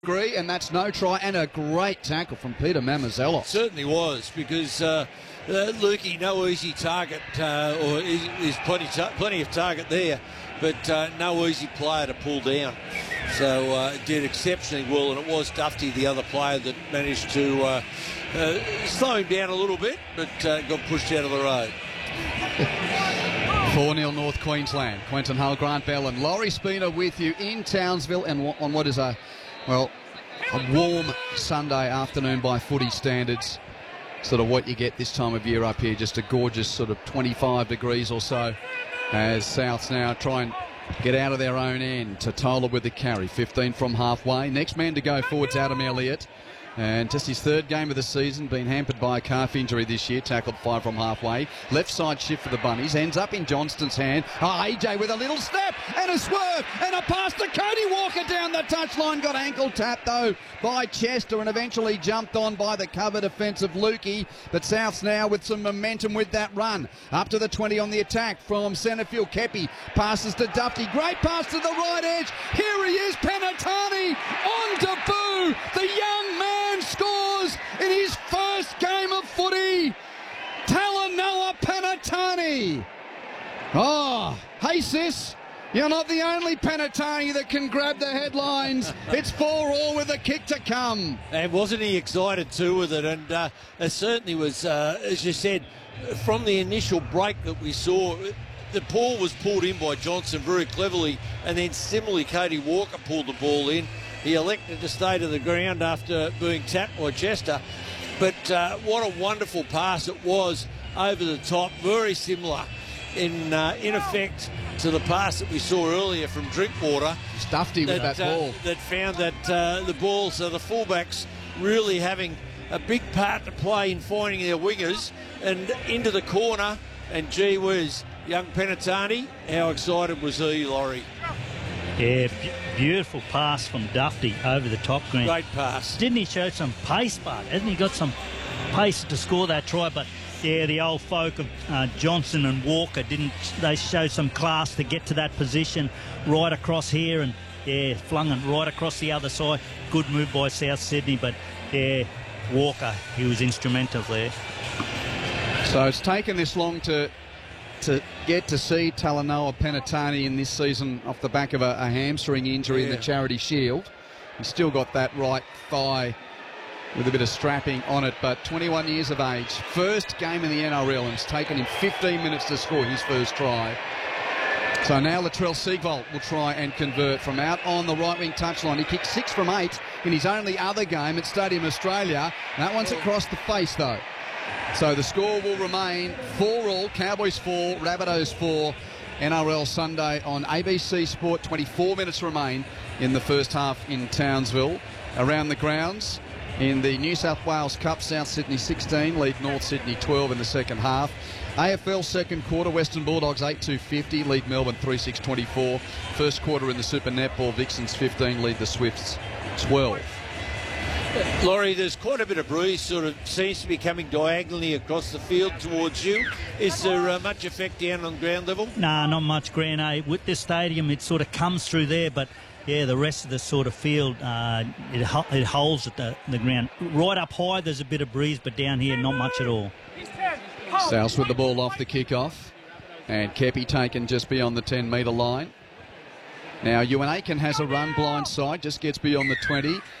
agree, and that's no try, and a great tackle from Peter Mamazella. Certainly was, because Lukey, no easy target, or there's plenty of target there, but no easy player to pull down. So did exceptionally well, and it was Dufty, the other player, that managed to slow him down a little bit, but got pushed out of the road. 4-0 North Queensland. Quentin Hull, Grant Bell and Laurie Spina with you in Townsville, and on what is a warm Sunday afternoon by footy standards. Sort of what you get this time of year up here, just a gorgeous sort of 25 degrees or so, as Souths now try and get out of their own end. Totola with the carry, 15 from halfway. Next man to go forward's Adam Elliott. And just his third game of the season, been hampered by a calf injury this year, tackled 5 from halfway. Left side shift for the Bunnies, ends up in Johnston's hand. AJ with a little snap and a swerve and a pass to Cody Walker down the touchline. Got ankle tapped though by Chester and eventually jumped on by the cover defensive Lukey. But Souths now with some momentum with that run. Up to the 20 on the attack from Centrefield. Kepi passes to Dufty. Great pass to the right edge. Here he is, Penatani on debut. The young man scores in his first game of footy. Talanoa Penatani. Oh, hey sis, you're not the only Penatani that can grab the headlines. It's 4-4 with a kick to come. And wasn't he excited too with it? And it certainly was, as you said, from the initial break that we saw, the ball was pulled in by Johnson very cleverly, and then similarly Cody Walker pulled the ball in. He elected to stay to the ground after being tapped by Chester. But what a wonderful pass it was over the top. Very similar in effect to the pass that we saw earlier from Drinkwater. Dufty with that ball. That found that the ball, so the fullbacks really having a big part to play in finding their wingers, and into the corner, and gee whiz, young Penatani, how excited was he, Laurie? Yeah, beautiful pass from Dufty over the top, Grant. Great pass. Didn't he show some pace, Bud? Hasn't he got some pace to score that try? But, yeah, the old folk of Johnson and Walker, they show some class to get to that position right across here, and, yeah, flung it right across the other side. Good move by South Sydney, but, yeah, Walker, he was instrumental there. So it's taken this long to get to see Talanoa Penatani in this season off the back of a hamstring injury in the Charity Shield. He's still got that right thigh with a bit of strapping on it, but 21 years of age, first game in the NRL, and it's taken him 15 minutes to score his first try. So now Latrell Siegwald will try and convert from out on the right wing touchline. He kicked 6 from 8 in his only other game at Stadium Australia. That one's across the face though. So the score will remain 4-4, Cowboys 4, Rabbitohs 4, NRL Sunday on ABC Sport. 24 minutes remain in the first half in Townsville. Around the grounds in the New South Wales Cup, South Sydney 16, lead North Sydney 12 in the second half. AFL second quarter, Western Bulldogs 8-2-50, lead Melbourne 3-6-24. First quarter in the Super Netball, Vixens 15, lead the Swifts 12. Laurie, there's quite a bit of breeze, sort of seems to be coming diagonally across the field towards you. Is there much effect down on ground level? Nah, not much, Grant. With this stadium, it sort of comes through there, but yeah, the rest of the sort of field, it holds at the ground. Right up high, there's a bit of breeze, but down here, not much at all. South with the ball off the kick-off, and Kepi taken just beyond the 10-metre line. Now, Ewan Aiken has a run blind side, just gets beyond the 20.